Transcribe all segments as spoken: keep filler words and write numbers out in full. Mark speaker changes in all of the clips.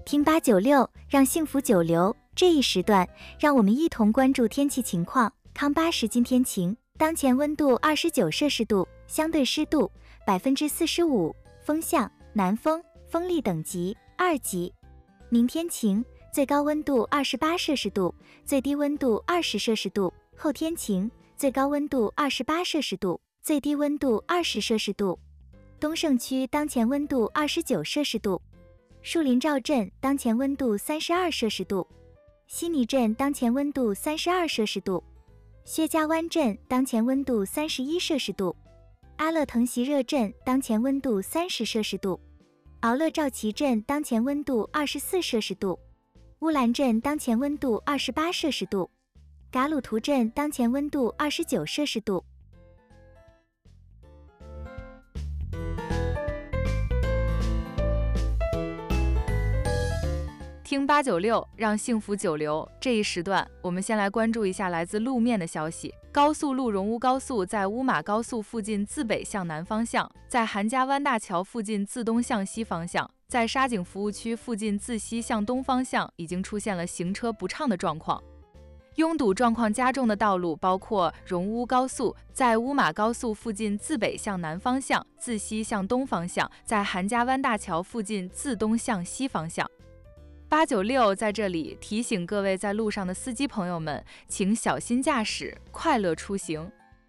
Speaker 1: 听八九六，让幸福久留。这一时段，让我们一同关注天气情况。康巴时今天晴，当前温度二十九摄氏度，相对湿度百分之四十五，风向南风，风力等级二级。明天晴，最高温度二十八摄氏度，最低温度二十摄氏度。后天晴，最高温度二十八摄氏度，最低温度二十摄氏度。东胜区当前温度二十九摄氏度。树林赵镇当前温度三十二摄氏度，西泥镇当前温度三十二摄氏度，薛家湾镇当前温度三十一摄氏度，阿勒腾席热镇当前温度三十摄氏度，敖勒赵旗镇当前温度二十四摄氏度，乌兰镇当前温度二十八摄氏度，嘎鲁图镇当前温度二十九摄氏度。
Speaker 2: 听八九六，让幸福久留。这一时段，我们先来关注一下来自路面的消息。高速路荣乌高速在乌马高速附近自北向南方向，在韩家湾大桥附近自东向西方向，在沙井服务区附近自西向东方向已经出现了行车不畅的状况。拥堵状况加重的道路包括荣乌高速在乌马高速附近自北向南方向，自西向东方向，在韩家湾大桥附近自东向西方向。八九六在这里提醒各位在路上的司机朋友们，请小心驾驶，快乐出行。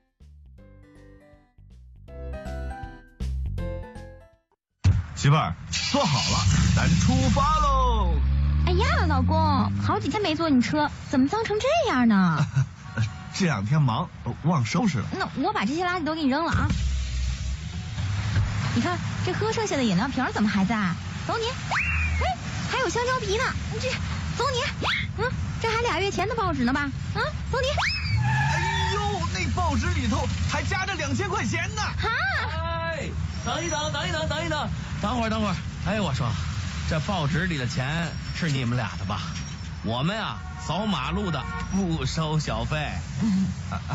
Speaker 3: 媳妇儿，坐好了，咱出发喽！
Speaker 4: 哎呀，老公，好几天没坐你车，怎么脏成这样呢？
Speaker 3: 这两天忙，忘收拾了。
Speaker 4: 那我把这些垃圾都给你扔了啊！你看这喝剩下的饮料瓶怎么还在？走你！哎，还有香蕉皮呢，你这走你！嗯，这还俩月前的报纸呢吧？啊，走你！
Speaker 3: 哎呦，那报纸里头还夹着两千块钱呢！
Speaker 4: 哈！
Speaker 5: 哎，等一等，等一等，等一等，等会儿，等会儿。哎，我说，这报纸里的钱是你们俩的吧？我们呀，扫马路的不收小费。
Speaker 3: 啊啊